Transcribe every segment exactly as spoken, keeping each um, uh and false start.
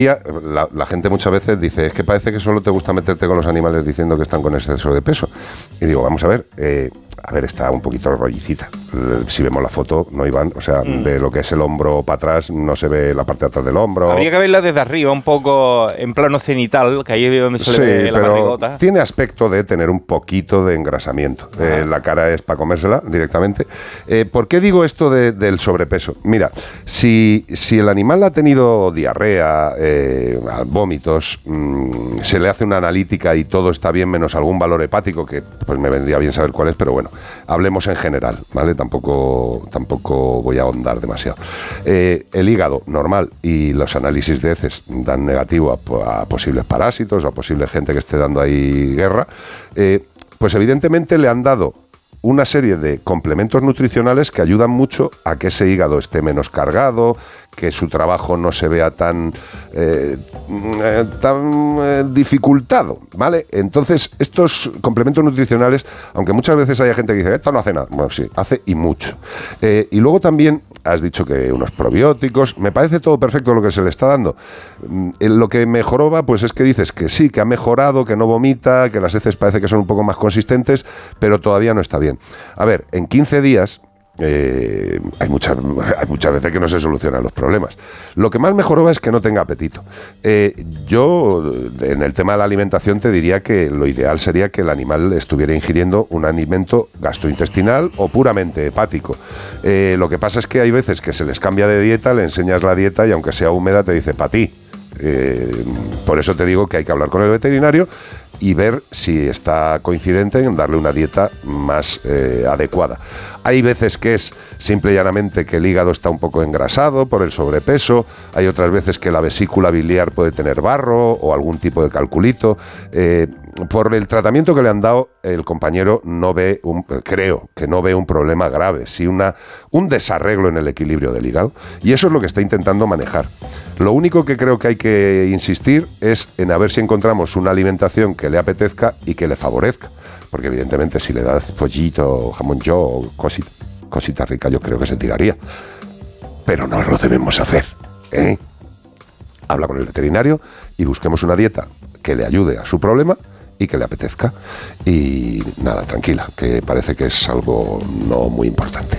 La, la gente muchas veces dice, es que parece que solo te gusta meterte con los animales diciendo que están con exceso de peso. Y digo, vamos a ver, eh, a ver, está un poquito rollicita. Si vemos la foto, no, Iván, o sea, mm. de lo que es el hombro para atrás, no se ve la parte de atrás del hombro. Habría que verla desde arriba, un poco en plano cenital, que ahí es donde se sí, le ve la pero barrigota. Tiene aspecto de tener un poquito de engrasamiento. Ah. Eh, la cara es para comérsela directamente. Eh, ¿Por qué digo esto de, del sobrepeso? Mira, si, si el animal ha tenido diarrea, eh, vómitos, mmm, se le hace una analítica y todo está bien menos algún valor hepático, que pues me vendría bien saber cuál es, pero bueno, hablemos en general, ¿vale? Tampoco, tampoco voy a ahondar demasiado. Eh, el hígado, normal, y los análisis de heces dan negativo a, a posibles parásitos o a posible gente que esté dando ahí guerra, eh, pues evidentemente le han dado una serie de complementos nutricionales que ayudan mucho a que ese hígado esté menos cargado, que su trabajo no se vea tan, eh, tan eh, dificultado, ¿vale? Entonces, estos complementos nutricionales, aunque muchas veces haya gente que dice, esto no hace nada, bueno, sí, hace y mucho. Eh, y luego también, has dicho que unos probióticos, me parece todo perfecto lo que se le está dando. Eh, lo que mejoró va, pues es que dices que sí, que ha mejorado, que no vomita, que las heces parece que son un poco más consistentes, pero todavía no está bien. A ver, en quince días... Eh, hay, muchas, hay muchas veces que no se solucionan los problemas. Lo que más mejoró es que no tenga apetito. Eh, yo, en el tema de la alimentación, te diría que lo ideal sería que el animal estuviera ingiriendo un alimento gastrointestinal o puramente hepático. Eh, lo que pasa es que hay veces que se les cambia de dieta, le enseñas la dieta y aunque sea húmeda te dice, para ti. Eh, por eso te digo que hay que hablar con el veterinario y ver si está coincidente en darle una dieta más eh, adecuada. Hay veces que es simple y llanamente que el hígado está un poco engrasado por el sobrepeso, hay otras veces que la vesícula biliar puede tener barro o algún tipo de calculito. Eh, por el tratamiento que le han dado, el compañero no ve, un, creo que no ve un problema grave, sí una, un desarreglo en el equilibrio del hígado, y eso es lo que está intentando manejar. Lo único que creo que hay que insistir es en a ver si encontramos una alimentación que le apetezca y que le favorezca, porque evidentemente si le das pollito, jamón yo, cosita, cosita rica, yo creo que se tiraría, pero no lo debemos hacer, ¿eh? Habla con el veterinario y busquemos una dieta que le ayude a su problema y que le apetezca, y nada, tranquila, que parece que es algo no muy importante.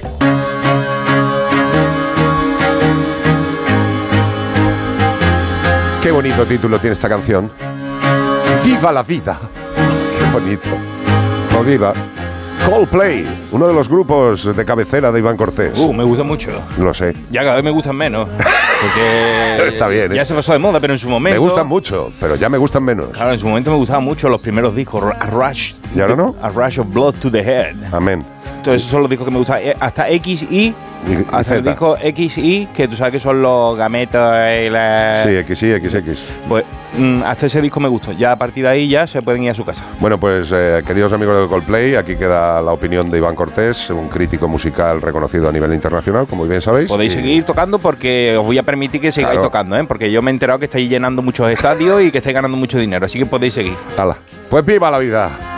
Qué bonito título tiene esta canción. ¡Viva la vida! ¡Qué bonito! ¡Oh, viva! Coldplay, uno de los grupos de cabecera de Iván Cortés. Uh, me gusta mucho. Lo sé. Ya cada vez me gustan menos. Porque está bien, ¿eh? Ya se pasó de moda, pero en su momento... Me gustan mucho, pero ya me gustan menos. Claro, en su momento me gustaban mucho los primeros discos. A Rush. ¿Y ahora no? A Rush of Blood to the Head. Amén. Entonces esos son los discos que me gustan. Hasta X Y, hasta el disco X Y, que tú sabes que son los gametos y la... Sí, X Y, X X. Pues mm, hasta ese disco me gustó. Ya a partir de ahí ya se pueden ir a su casa. Bueno, pues eh, queridos amigos del Coldplay, aquí queda la opinión de Iván Cortés, un crítico musical reconocido a nivel internacional, como bien sabéis. Podéis y... seguir tocando porque os voy a permitir que sigáis claro. tocando, ¿eh? Porque yo me he enterado que estáis llenando muchos estadios y que estáis ganando mucho dinero, así que podéis seguir. Hala. Pues viva la vida.